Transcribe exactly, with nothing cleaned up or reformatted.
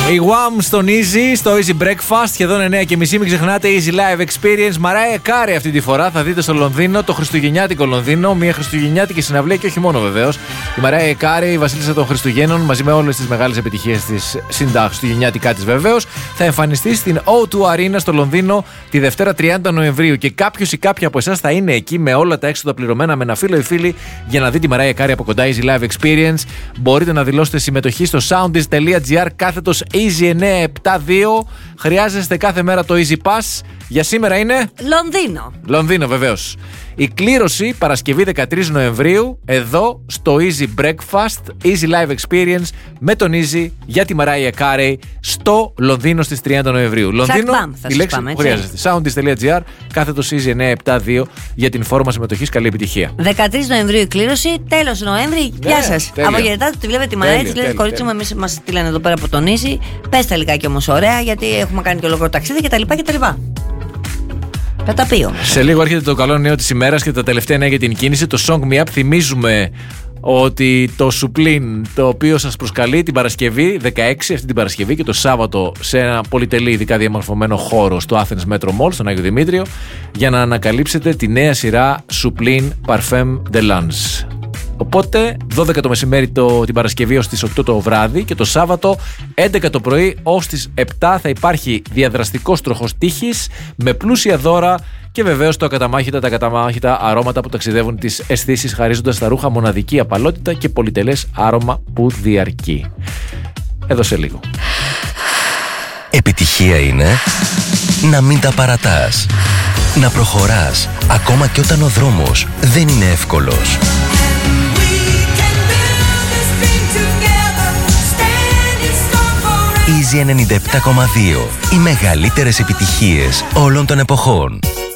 Η Wham στον Easy, στο Easy Breakfast, σχεδόν εννιά και μισή. Μην ξεχνάτε, Easy Live Experience. Mariah Carey αυτή τη φορά θα δείτε στο Λονδίνο, το χριστουγεννιάτικο Λονδίνο. Μια χριστουγεννιάτικη συναυλία και όχι μόνο βεβαίως. Η Mariah Carey, η βασίλισσα των Χριστουγέννων, μαζί με όλες τις μεγάλες επιτυχίες της, συντα χριστουγεννιάτικά της βεβαίως, θα εμφανιστεί στην ο δύο Arena στο Λονδίνο τη Δευτέρα τριάντα Νοεμβρίου. Και κάποιος ή κάποια από εσάς θα είναι εκεί με όλα τα έξοδα πληρωμένα με ένα φίλο ή φίλη για να δει τη Mariah Carey από κοντά. Easy Live Experience. Μπορείτε να δηλώσετε συμμετοχή στο soundis.gr κάθετος Easy εννιακόσια εβδομήντα δύο. Χρειάζεστε κάθε μέρα το Easy Pass. Για σήμερα είναι Λονδίνο. Λονδίνο βεβαίως. Η κλήρωση Παρασκευή δεκατρείς Νοεμβρίου εδώ στο Easy Breakfast, Easy Live Experience με τον Easy για τη Mariah Carey στο Λονδίνο στις τριάντα Νοεμβρίου. Λονδίνο, θα η λέξη πάμε, που χρειάζεται. soundis.gr κάθετος Easy εννιακόσια εβδομήντα δύο για την φόρμα συμμετοχής. Καλή επιτυχία. δεκατρείς Νοεμβρίου η κλήρωση, τέλος Νοέμβρη. Ναι, γεια σας. Απογεννητάτε, τη βλέπετε τη Mariah, τη λέτε κορίτσι μου, εμείς μας στείλανε εδώ πέρα από τον Easy. Πες τα λιγάκι όμως ωραία, γιατί έχουμε κάνει και ολόκληρο ταξίδι κτλ. Θα τα πει όμως. Σε λίγο έρχεται το καλό νέο της ημέρας και τα τελευταία νέα για την κίνηση. Το Song Me Up. Θυμίζουμε ότι το Suplin, το οποίο σας προσκαλεί την Παρασκευή δεκαέξι, αυτή την Παρασκευή, και το Σάββατο σε ένα πολυτελή ειδικά διαμορφωμένο χώρο στο Athens Metro Mall, στον Άγιο Δημήτριο, για να ανακαλύψετε τη νέα σειρά Suplin Parfum de Lance. Οπότε δώδεκα το μεσημέρι το, την Παρασκευή ως τις οκτώ το βράδυ και το Σάββατο έντεκα το πρωί ως τις επτά θα υπάρχει διαδραστικός τροχός τύχης με πλούσια δώρα και βεβαίως το ακαταμάχητα, τα ακαταμάχητα αρώματα που ταξιδεύουν τις αισθήσεις, χαρίζοντας στα ρούχα μοναδική απαλότητα και πολυτελές άρωμα που διαρκεί. Εδώ σε λίγο. Επιτυχία είναι να μην τα παρατάς, να προχωράς ακόμα και όταν ο δρόμος δεν είναι εύκολος. Easy ενενήντα επτά κόμμα δύο. Οι μεγαλύτερες επιτυχίες όλων των εποχών.